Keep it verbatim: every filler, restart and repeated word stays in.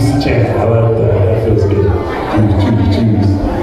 Juice chant. I like that. That feels good. Juice, juice, juice.